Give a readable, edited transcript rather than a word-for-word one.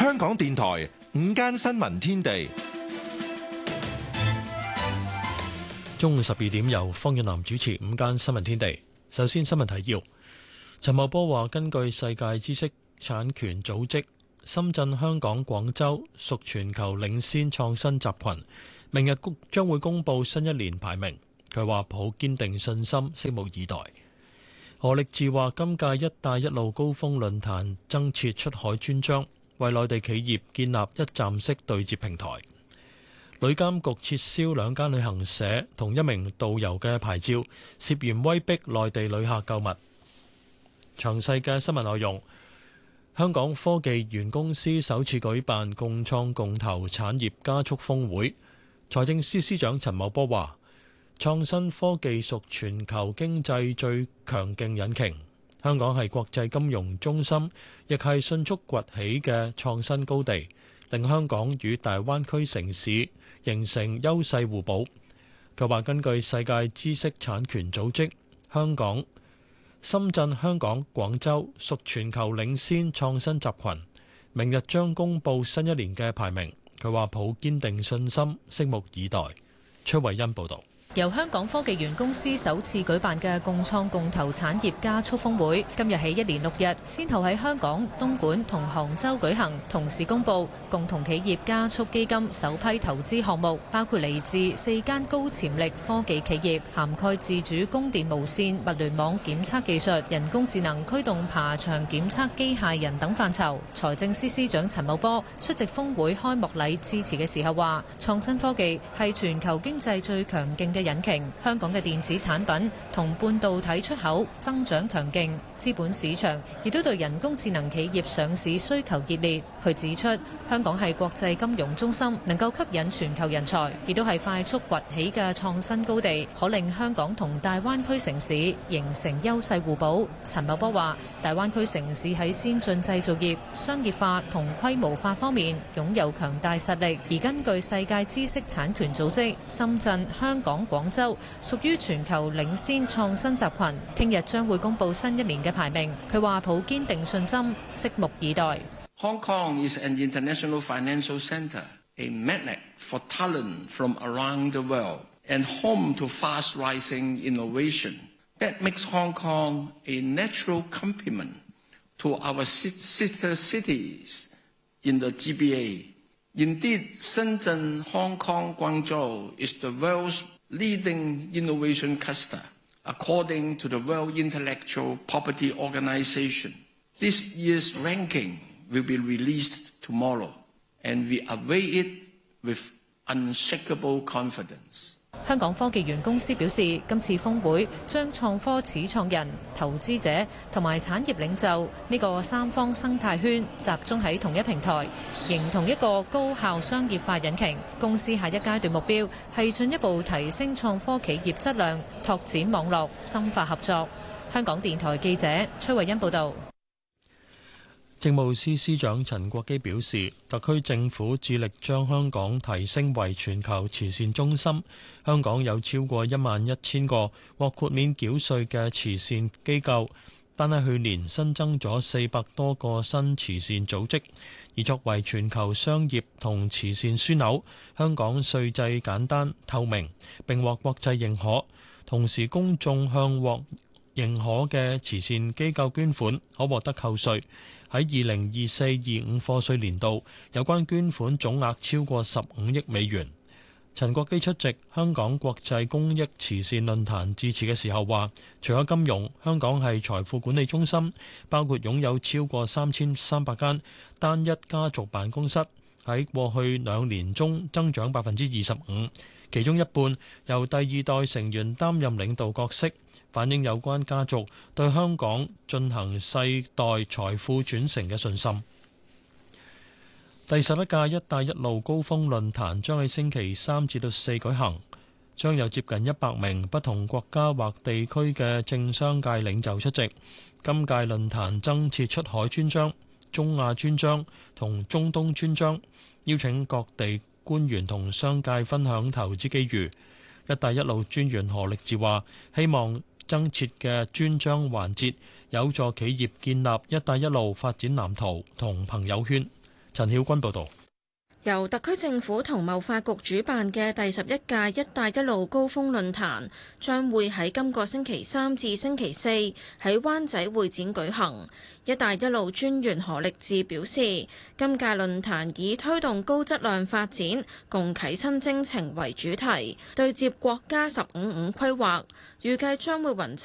香港電台午間新聞天地， 中午12點由方遠南主持午間新聞天地。首先新聞提要，陳茂波話根據世界知識產權組織，深圳、香港、廣州屬全球領先創新集群，明日將會公布新一年排名。佢話抱堅定信心，拭目以待。何力智話今屆一帶一路高峰論壇增設出海專章，為內地企業建立一站式對接平台。旅監局撤銷2間旅行社同1名導遊嘅牌照，涉嫌威逼內地旅客購物。詳細嘅新聞內容，香港科技園公司首次舉辦共創共投產業加速峰會。財政司司長陳茂波話，創新科技屬全球經濟最強勁引擎，香港係國際金融中心，亦係迅速崛起嘅創新高地，令香港與大灣區城市形成優勢互補。佢話根據世界知識產權組織，深圳、香港、廣州屬全球領先創新集群，明日將公布新一年嘅排名。佢話抱堅定信心，拭目以待。崔慧欣報導。 由香港科技園公司首次舉辦嘅共創共投產業加速峰會，今日起1連6日，先後喺香港、東莞同杭州舉行，同時公布共同企業加速基金首批投資項目，包括嚟自4間高潛力科技企業，涵蓋自主供電無線、物聯網檢測技術、人工智能驅動爬牆檢測機械人等範疇。財政司司長陳茂波出席峰會開幕禮致辭嘅時候話，創新科技係全球經濟最強勁嘅引擎，香港嘅電子產品同半導體出口增長強勁，資本市場亦都對人工智能企業上市需求熱烈。佢指出，香港係國際金融中心，能夠吸引全球人才，亦都係快速崛起嘅創新高地，可令香港同大灣區城市形成優勢互補。陳茂波話，大灣區城市喺先進製造業、商業化同規模化方面擁有強大實力，而根據世界知識產權組織，深圳、香港、廣州屬於全球領先創新集群，聽日將會公布新一年嘅排名。佢話抱堅定信心，拭目以待。 Hong Kong is an international financial center, a magnet for talent from around the world, and home to fast-rising innovation. That makes Hong Kong a natural complement to our sister cities in the GBA. Indeed, Shenzhen, Hong Kong, Guangzhou is the world's leading innovation cluster, according to the World Intellectual Property Organization. This year's ranking will be released tomorrow, and we await it with unshakable confidence. 香港科技園公司表示，今次峰會將創科始創人、投資者同埋產業領袖呢個三方生態圈集中喺同一平台，形同一個高效商業化引擎。公司下一階段目標係進一步提升創科企業質量，拓展網絡，深化合作。香港電台記者崔慧欣報導。 政務司司長陳國基表示，特區政府致力將香港提升為全球慈善中心。香港有超過11000個獲豁免繳稅嘅慈善機構，但係去年新增咗400多個新慈善組織。而作為全球商業同慈善樞紐，香港稅制簡單透明，並獲國際認可。同時，公眾向獲認可嘅慈善機構捐款可獲得扣稅。喺2024-25課稅年度，有關捐款總額超過15億美元。陳國基出席香港國際公益慈善論壇致辭嘅時候話，除咗金融，香港係財富管理中心，包括擁有超過3300間單一家族辦公室，喺過去2年中增長25%，其中一半由第二代成員擔任領導角色，反映有關家族對香港進行世代財富轉承嘅信心。第11屆「一帶一路」高峰論壇將喺星期3至4舉行，將有接近100名不同國家或地區嘅政商界領袖出席。今屆論壇增設出海專章、中亞專章同中東專章，邀請各地官員同商界分享投資機遇。一帶一路專員何力智話，希望增設嘅專章環節有助企業建立一帶一路發展藍圖同朋友圈。 陳曉君報導。 由特區政府同貿發局主辦嘅第11屆「一帶一路」高峰論壇將會喺今個星期3至星期4喺灣仔會展舉行。「一帶一路」專員何力智表示，今屆論壇以推動高質量發展、共啟新征程為主題，對接國家15規劃，預計將會雲集